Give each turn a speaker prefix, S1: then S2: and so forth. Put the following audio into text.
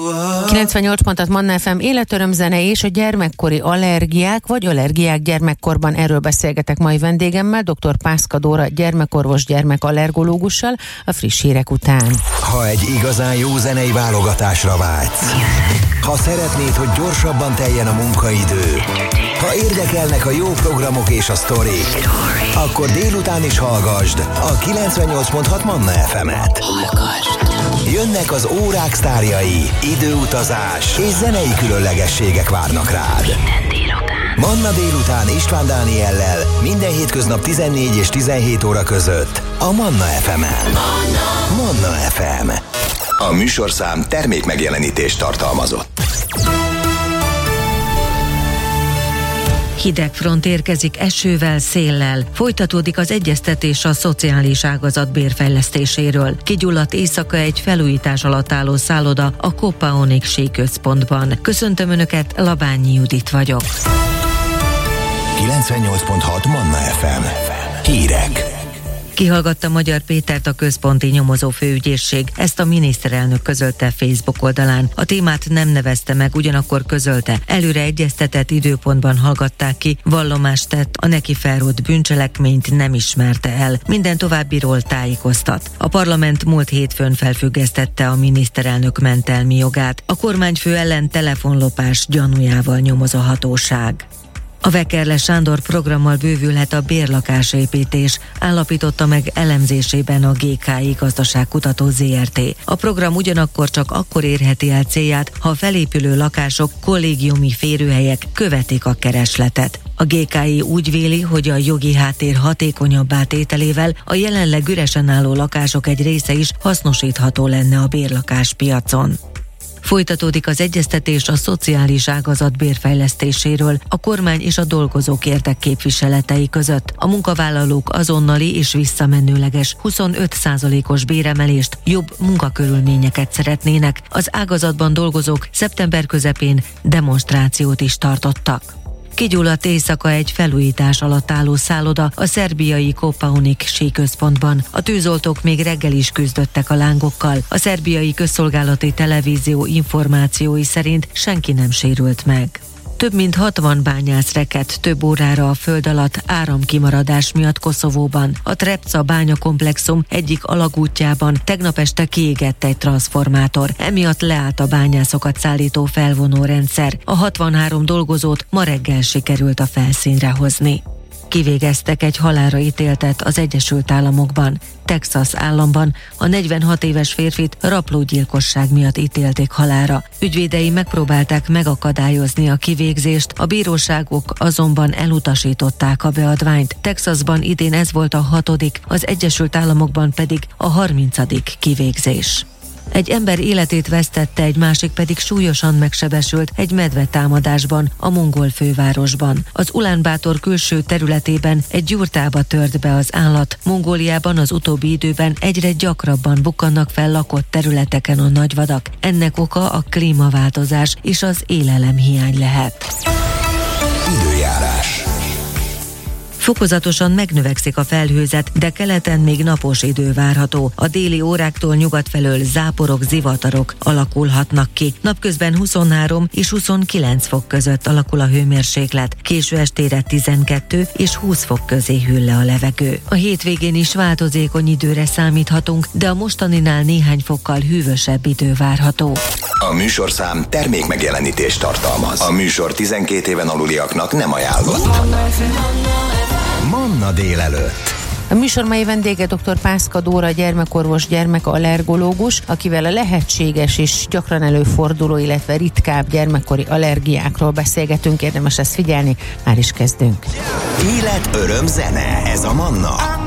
S1: 98 pontot Manna FM életörömzene és a gyermekkori allergiák vagy allergiák gyermekkorban, erről beszélgetek mai vendégemmel, dr. Pászka Dóra gyermekorvos gyermekallergológussal a friss hírek után.
S2: Ha egy igazán jó zenei válogatásra vágysz, ha szeretnéd, hogy gyorsabban teljen a munkaidő, ha érdekelnek a jó programok és a sztorik, akkor délután is hallgasd a 98.6 Manna FM-et. Jönnek az órák sztárjai, időutazás és zenei különlegességek várnak rád. Manna délután István Dániellel minden hétköznap 14 és 17 óra között a Manna FM-en. Manna FM. A műsorszám termékmegjelenítést tartalmazott.
S3: Hideg front érkezik esővel, széllel. Folytatódik az egyeztetés a szociális ágazat bérfejlesztéséről. Kigyulladt éjszaka egy felújítás alatt álló szálloda a Kopaonik síközpontban. Köszöntöm Önöket, Labányi Judit vagyok.
S2: 98.6 Manna FM. Hírek.
S3: Kihallgatta Magyar Pétert a központi nyomozó főügyészség, ezt a miniszterelnök közölte Facebook oldalán. A témát nem nevezte meg, ugyanakkor közölte, előre egyeztetett időpontban hallgatták ki, vallomást tett, a neki felrótt bűncselekményt nem ismerte el. Minden továbbiról tájékoztat. A parlament múlt hétfőn felfüggesztette a miniszterelnök mentelmi jogát. A kormányfő ellen telefonlopás gyanújával nyomoz a hatóság. A Vekerle Sándor programmal bővülhet a bérlakásépítés, állapította meg elemzésében a GKI Gazdaságkutató ZRT. A program ugyanakkor csak akkor érheti el célját, ha a felépülő lakások, kollégiumi férőhelyek követik a keresletet. A GKI úgy véli, hogy a jogi háttér hatékonyabbá tételével a jelenleg üresen álló lakások egy része is hasznosítható lenne a bérlakáspiacon. Folytatódik az egyeztetés a szociális ágazat bérfejlesztéséről a kormány és a dolgozók érdekképviseletei között. A munkavállalók azonnali és visszamenőleges 25%-os béremelést, jobb munkakörülményeket szeretnének. Az ágazatban dolgozók szeptember közepén demonstrációt is tartottak. Kigyulladt éjszaka egy felújítás alatt álló szálloda a szerbiai Kopaonik síközpontban. A tűzoltók még reggel is küzdöttek a lángokkal. A szerbiai közszolgálati televízió információi szerint senki nem sérült meg. Több mint 60 bányász rekedt több órára a föld alatt áramkimaradás miatt Koszovóban. A Trepca bányakomplexum egyik alagútjában tegnap este kiégett egy transzformátor. Emiatt leállt a bányászokat szállító felvonó rendszer. A 63 dolgozót ma reggel sikerült a felszínre hozni. Kivégeztek egy halálra ítéltet az Egyesült Államokban. Texas államban a 46 éves férfit rablógyilkosság miatt ítélték halálra. Ügyvédei megpróbálták megakadályozni a kivégzést, a bíróságok azonban elutasították a beadványt. Texasban idén ez volt a 6., az Egyesült Államokban pedig a 30. kivégzés. Egy ember életét vesztette, egy másik pedig súlyosan megsebesült egy medvetámadásban a mongol fővárosban. Az Ulánbátor külső területében egy gyurtába tört be az állat. Mongóliában az utóbbi időben egyre gyakrabban bukkannak fel lakott területeken a nagyvadak. Ennek oka a klímaváltozás és az élelemhiány lehet.
S2: Időjárás.
S3: Fokozatosan megnövekszik a felhőzet, de keleten még napos idő várható. A déli óráktól nyugat felől záporok, zivatarok alakulhatnak ki. Napközben 23 és 29 fok között alakul a hőmérséklet. Késő estére 12 és 20 fok közé hűl le a levegő. A hétvégén is változékony időre számíthatunk, de a mostaninál néhány fokkal hűvösebb idő várható.
S2: A műsorszám termékmegjelenítést tartalmaz. A műsor 12 éven aluliaknak nem ajánlott. Manna délelőtt.
S1: A műsor mai vendége dr. Pászka Dóra gyermekorvos gyermekallergológus, akivel a lehetséges és gyakran előforduló, illetve ritkább gyermekkori allergiákról beszélgetünk. Érdemes ezt figyelni, már is kezdünk.
S2: Élet, öröm, zene, ez a Manna.